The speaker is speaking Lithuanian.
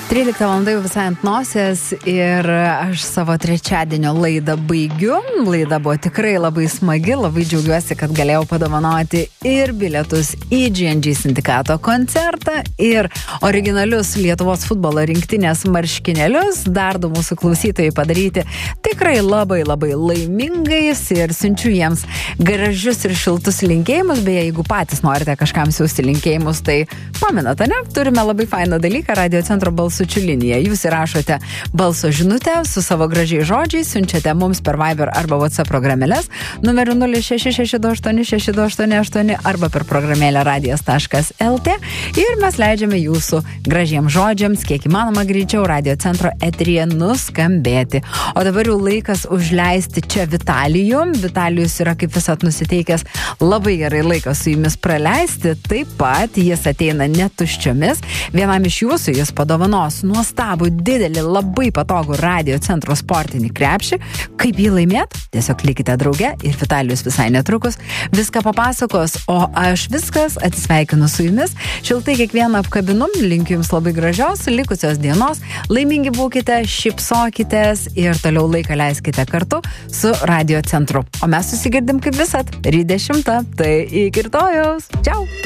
13 valandų jau visai ant nosies ir aš savo trečiadienio laidą baigiu. Laida buvo tikrai labai smagi, labai džiaugiuosi, kad galėjau padovanoti ir bilietus į G&G sindikato koncertą, ir originalius Lietuvos futbolo rinktinės marškinėlius. Dar du mūsų klausytojai padaryti tikrai labai laimingais ir siunčiu jiems gražius ir šiltus linkėjimus. Beje, jeigu patys norite kažkam siųsti linkėjimus, tai pamenate, ne? Turime labai fainą dalyką, Radio Centro balsučių liniją. Jūs įrašote balso žinutę su savo gražiai žodžiais, siunčiate mums per Viber arba WhatsApp programėlės numeriu 0666286288 arba per programėlę radijas.lt ir mes leidžiame jūsų gražiems žodžiams, kiek įmanoma greičiau Radio Centro eteryje nuskambėti. O dabar jau laikas užleisti čia Vitalijų. Vitalijus yra kaip visat nusiteikęs labai gerai laiką su jumis praleisti. Taip pat jis ateina netuščiomis. Vienam iš jūsų jis padovanos nuostabų, didelį, labai patogų Radio Centro sportinį krepšį. Kaip jį laimėt? Tiesiog likite drauge ir Vitalijus visai netrukus viską papasakos, o aš viskas atsisveikinu su jumis. Šiltai kiekvieną apkabinu, linkiu jums labai gražios, likusios dienos, laimingi būkite, šypsokitės ir toliau laiką leiskite kartu su Radio Centru. O mes susigirdim kaip visat, ryt 10, tai iki rytojaus. Čiau!